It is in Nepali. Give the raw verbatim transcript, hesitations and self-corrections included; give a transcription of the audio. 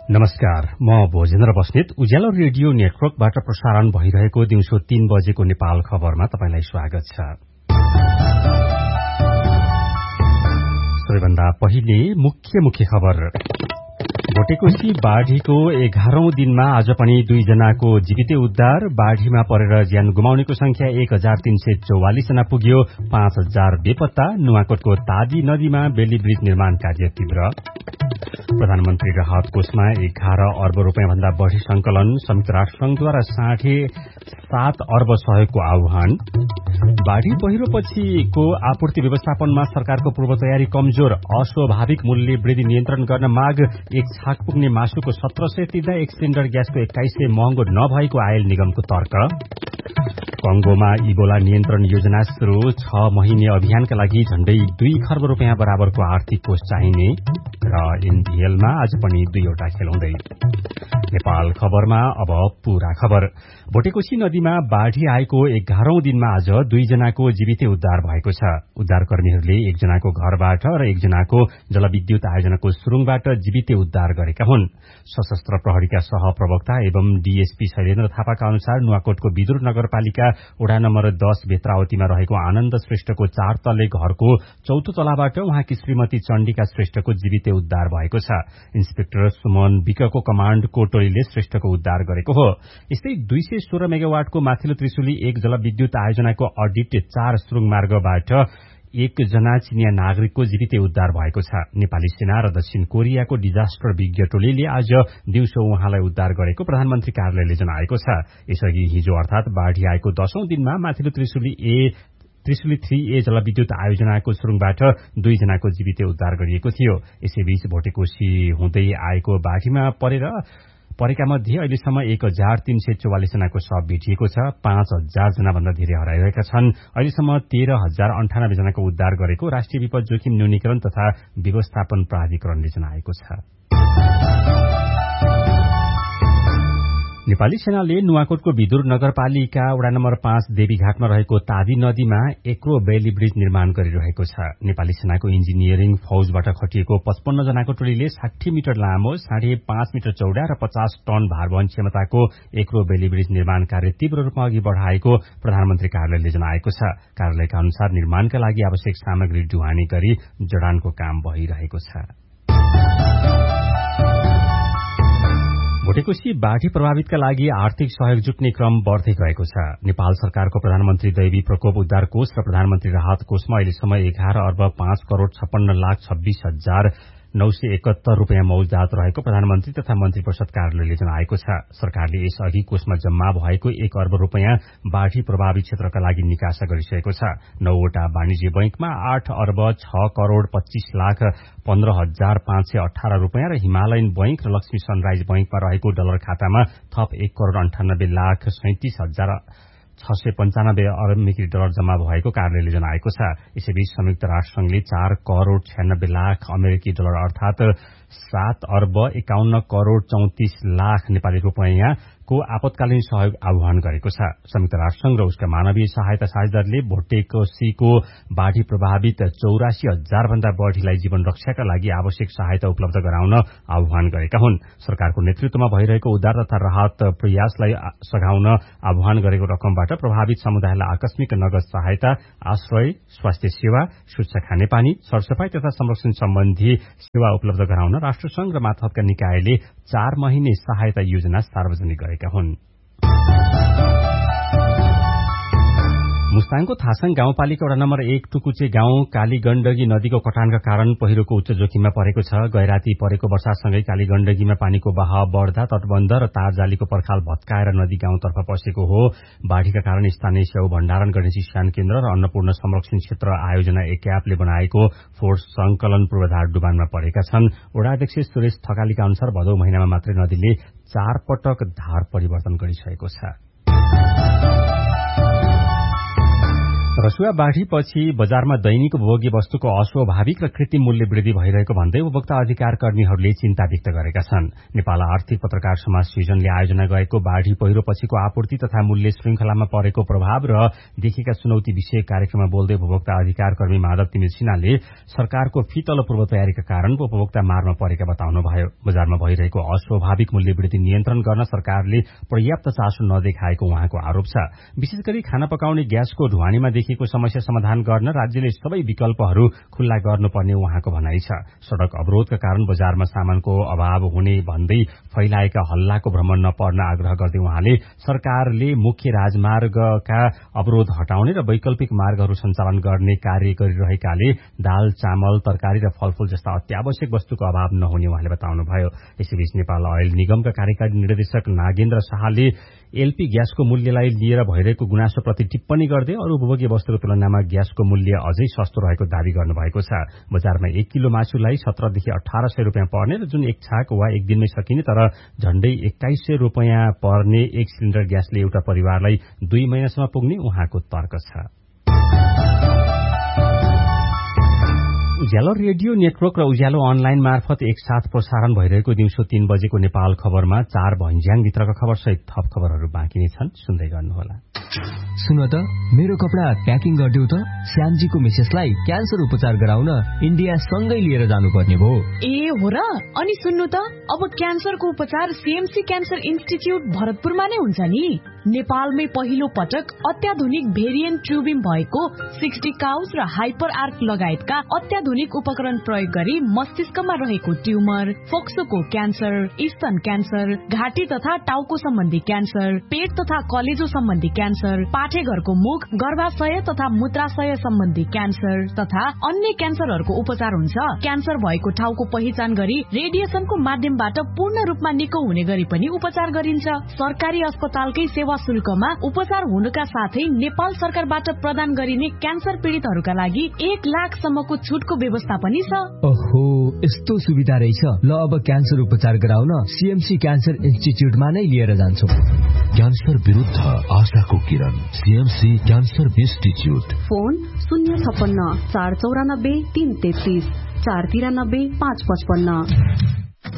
नमस्कार, म भोजेन्द्र बस्नेत उज्यालो रेडियो नेटवर्कबाट प्रसारण भइरहेको दिउँसो तीन बजेको नेपाल खबरमा तपाईंलाई स्वागत छ। सबैभन्दा पहिले मुख्य मुख्य खबर। भोटेकोशी बाढ़ीको एघारौं दिनमा आज पनि दुईजनाको जीवितै उद्धार। बाढ़ीमा परेर ज्यान गुमाउनेको संख्या एक हजार तीन सय चौवालिस जना पुग्यो। पाँच हजार बेपत्ता। नुवाकोटको तादी नदीमा बेली ब्रिज निर्माण कार्य तीव्र। प्रधानमन्त्री राहत कोषमा एघार अर्ब रूपियाँ भन्दा बढ़ी संकलन। संयुक्त राष्ट्रसंघद्वारा साढे सात अर्ब सहयोगको आह्वान। बाढ़ी पहिरोपछिको आपूर्ति व्यवस्थापनमा सरकारको पूर्व तयारी कमजोर। अस्वाभाविक मूल्य वृद्धि नियन्त्रण गर्न माग। एक छाक पुग्ने मासुको सत्र सय तिर्दा एक सिलिण्डर ग्यासको एक्काइस सय महँगो नभएको आयल निगमको तर्क। कंगोमा इबोला नियन्त्रण योजना शुरू। छ महिने अभियानका लागि झण्डै दुई खर्ब रूपियाँ बराबरको आर्थिक कोष चाहिने। र एनडीएलमा आज पनि दुईवटा खेल हुँदै। नेपाल खबरमा अब पूरा खबर। भोटेकोशी नदीमा बाढ़ी आएको एघारौं दिनमा आज दुईजनाको जीवितै उद्धार भएको छ। उद्धारकर्मीहरूले एकजनाको घरबाट र एकजनाको जलविद्युत आयोजनाको सुरुङबाट जीवितै उद्धार गरेका हुन्। सशस्त्र प्रहरीका सहप्रवक्ता एवं डीएसपी शैलेन्द्र थापाका अनुसार नुवाकोटको विदुर नगरपालिका वडा नम्बर दश बेत्रावतीमा रहेको आनन्द श्रेष्ठको चार तले घरको चौथो तलाबाट उहाँकी श्रीमती चण्डिका श्रेष्ठको जीवितै उद्धार भएको छ। इन्सपेक्टर सुमन विकको कमाण्डको टोलीले श्रेष्ठको उद्धार गरेको हो। यस्तै दुई सय सोह्र मेगावाटको माथिल्लो त्रिशुली एक जलविद्युत आयोजनाको अडिट चार सुरुङ मार्गबाट एकजना चिनिया नागरिकको जीवितै उद्धार भएको छ। नेपाली सेना र दक्षिण कोरियाको डिजास्टर विज्ञ टोलीले आज दिउँसो उहाँलाई उद्धार गरेको प्रधानमन्त्री कार्यालयले जनाएको छ। यसअघि हिजो अर्थात बाढ़ी आएको दशौं दिनमा माथिल्लो त्रिशुली ए त्रिशुली थ्री ए जलविद्युत आयोजनाको सुरुङबाट दुईजनाको जीवितै उद्धार गरिएको थियो। यसैबीच भोटेकोशी हुँदै आएको बाढ़ीमा परेर परेका मध्ये अहिलेसम्म एक हजार तीन सय चौवालिस जनाको शव भेटिएको छ। पाँच हजार जना भन्दा धेरै हराइरहेका छन्। अहिलेसम्म तेह्र हजार अन्ठानब्बे जनाको उद्धार गरेको राष्ट्रिय विपद जोखिम न्यूनीकरण तथा व्यवस्थापन प्राधिकरणले जनाएको छ। नेपाली सेनाले नुवाकोटको विदुर नगरपालिका वडा नम्बर पाँच देवीघाटमा रहेको तादी नदीमा एक्रो बेली ब्रिज निर्माण गरिरहेको छ। नेपाली सेनाको इन्जिनियरिङ फौजबाट खटिएको पचपन्न जनाको टोलीले साठी मिटर लामो, साढे पाँच मिटर चौडा र पचास टन भारवहन क्षमताको एक्रो बेली ब्रिज निर्माण कार्य तीव्र रूपमा अघि बढ़ाएको प्रधानमन्त्री कार्यालयले जनाएको छ। कार्यालयका अनुसार निर्माणका लागि आवश्यक सामग्री ढुवानी गरी जडानको काम भइरहेको छ। भोटेकोशी बाढ़ी प्रभावितका लागि आर्थिक सहयोग जुट्ने क्रम बढ़दै गएको छ। नेपाल सरकारको प्रधानमन्त्री दैवी प्रकोप उद्धार कोष र प्रधानमन्त्री राहत कोषमा अहिलेसम्म एघार अर्ब पाँच करोड़ छप्पन्न लाख छब्बीस हजार नौ सय एकहत्तर रूपियाँ मौजदात रहेको प्रधानमन्त्री तथा मन्त्री परिषद कार्यालयले जनाएको छ। सरकारले यसअघि कोषमा जम्मा भएको एक अर्ब रूपियाँ बाढ़ी प्रभावित क्षेत्रका लागि निकासा गरिसकेको छ। नौवटा वाणिज्य बैंकमा आठ अर्ब छ करोड़ पच्चीस लाख पन्ध्र हजार पाँच सय अठारह रूपियाँ र हिमालयन बैंक र लक्ष्मी सनराइज बैंकमा रहेको डलर खातामा थप एक करोड़ अन्ठानब्बे लाख सैंतिस हजार छ सय पञ्चानब्बे अमेरिकी डलर जम्मा भएको कार्यालयले जनाएको छ। यसैबीच संयुक्त राष्ट्रसंघले चार करोड़ छ्यानब्बे लाख अमेरिकी डलर अर्थात सात अर्ब एकाउन्न करोड़ चौतिस लाख नेपाली रूपियाँ को आपतकालीन सहयोग आह्वान गरेको छ। संयुक्त राष्ट्रसंघ र उसका मानवीय सहायता साझेदारले भोटेकोशीको बाढ़ी प्रभावित चौरासी हजार भन्दा बढ़ीलाई जीवन रक्षाका लागि आवश्यक सहायता उपलब्ध गराउन आह्वान गरेका हुन्। सरकारको नेतृत्वमा भइरहेको उद्धार तथा राहत प्रयासलाई सघाउन आह्वान गरेको रकमबाट प्रभावित समुदायलाई आकस्मिक नगद सहायता, आश्रय, स्वास्थ्य सेवा, स्वच्छ खानेपानी, सरसफाई तथा संरक्षण सम्बन्धी सेवा उपलब्ध गराउन राष्ट्रसंघ र मातहतका निकायले चार महिने सहायता योजना सार्वजनिक गरेका हुन्। मुस्ताङको थासङ गाउँपालिका वडा नम्बर एक टुकुचे गाउँ कालीगण्डकी नदीको कटानका कारण पहिरोको उच्च जोखिममा परेको छ। गैराती परेको वर्षासँगै कालीगण्डकीमा पानीको बहाव बढ़दा तटबन्ध र तारजालीको पर्खाल भत्काएर नदी गाउँतर्फ पसेको हो। बाढ़ीका कारण स्थानीय स्याउ भण्डारण गर्ने चिस्यान केन्द्र र अन्नपूर्ण संरक्षण क्षेत्र आयोजना एक्यापले बनाएको फोर्स संकलन पूर्वाधार डुबानमा परेका छन्। वडा अध्यक्ष सुरेश थकालीका अनुसार भदौ महिनामा मात्रै नदीले चार पटक धार परिवर्तन गरिसकेको छ। रसुवा बाढीपछि बजारमा दैनिक उपभोग्य वस्तुको अस्वाभाविक र कृत्रिम मूल्य वृद्धि भइरहेको भन्दै उपभोक्ता अधिकार कर्मीहरूले चिन्ता व्यक्त गरेका छन्। नेपाल आर्थिक पत्रकार समाज सृजनले आयोजना गरेको बाढी पहिरोपछिको आपूर्ति तथा मूल्य श्रृंखलामा परेको प्रभाव र देखिएका चुनौती विषयक कार्यक्रममा बोल्दै उपभोक्ता अधिकार कर्मी माधव तिमिल सिन्हाले सरकारको फितलो पूर्व तयारीका कारण उपभोक्ता मारमा परेका बताउनुभयो। बजारमा भइरहेको अस्वाभाविक मूल्य वृद्धि नियन्त्रण गर्न सरकारले पर्याप्त चासो नदेखाएको उहाँको आरोप छ। विशेष गरी खाना पकाउने ग्यासको ढुवानीमा देखिएको समस्या समाधान गर्न राज्यले सबै विकल्पहरू खुल्ला गर्नुपर्ने उहाँको भनाइ छ। सड़क अवरोधका कारण बजारमा सामानको अभाव हुने भन्दै फैलाएका हल्लाको भ्रमण नपर्न आग्रह गर्दै उहाँले सरकारले मुख्य राजमार्गका अवरोध हटाउने र वैकल्पिक मार्गहरू सञ्चालन गर्ने कार्य गरिरहेकाले दाल, चामल, तरकारी र फलफूल जस्ता अत्यावश्यक वस्तुको अभाव नहुने उहाँले बताउनुभयो। यसैबीच नेपाल ऑयल निगमका कार्यकारी निर्देशक नागेन्द्र शाहले एलपी ग्यासको मूल्यलाई लिएर भइरहेको गुनासोप्रति टिप्पणी गर्दै अरू उपभोग्य वस्तुको तुलनामा ग्यासको मूल्य अझै सस्तो रहेको दावी गर्नुभएको छ। बजारमा एक किलो मासुलाई सत्रदेखि अठार सय रुपियाँ पर्ने र जुन एक छाक वा एक दिनमै सकिने तर झण्डै एक्काइस सय रुपियाँ पर्ने एक सिलिण्डर ग्यासले एउटा परिवारलाई दुई महिनासम्म पुग्ने उहाँको तर्क छ। उज्यालो रेडियो नेटवर्क र उज्यालो अनलाइन मार्फत एकसाथ प्रसारण भइरहेको दिउँसो तीन बजेको नेपाल खबरमा चार भन्ज्याङभित्रका खबर सहित थप खबरहरू बाँकी नै छन्, सुन्दै गर्नुहोला। सुन त, मेरो कपडा प्याकिङ गरिदेऊ त। श्यामजीको मिसेसलाई क्यान्सर उपचार गराउन इन्डिया सँगै लिएर जानुपर्ने भयो। ए हो र? अनि सुन्नु त, अब क्यान्सरको उपचार सीएमसी क्यान्सर इन्स्टिच्युट भरतपुरमा नै हुन्छ नि। नेपालमै पहिलो पटक अत्याधुनिक भेरिएन्ट ट्युबिम भएको सिक्सटी काउज र हाइपर आर्क लगायतका अत्याधुनिक उपकरण प्रयोग गरी मस्तिष्कमा रहेको ट्युमर, फोक्सोको क्यान्सर, स्तन क्यान्सर, घाँटी तथा टाउको सम्बन्धी क्यान्सर, पेट तथा कलेजो सम्बन्धी क्यान्सर, पाठेघरको मुख, गर्भाशय तथा मूत्राशय सम्बन्धी क्यान्सर तथा अन्य क्यान्सरहरूको उपचार हुन्छ। क्यान्सर भएको ठाउँको पहिचान गरी रेडिएसनको माध्यमबाट पूर्ण रूपमा निको हुने गरी पनि उपचार गरिन्छ। सरकारी अस्पतालकै सेवा शुल्कमा उपचार हुनुका साथै नेपाल सरकारबाट प्रदान गरिने क्यान्सर पीड़ितहरूका लागि एक लाखसम्मको छुटको व्यवस्था पनि छ। ओहो, यस्तो सुविधा रहेछ। ल, अब क्यान्सर उपचार गराउन सीएमसी क्यान्सर इन्स्टिच्युटमा नै लिएर जान्छु। क्यान्सर विरुद्ध आशाको किरण, सीएमसी क्यान्सर इन्स्टिच्युट। फोन शून्य छप्पन्न चार चौरानब्बे तीन तेत्तीस चार तिरानब्बे पाँच पचपन्न।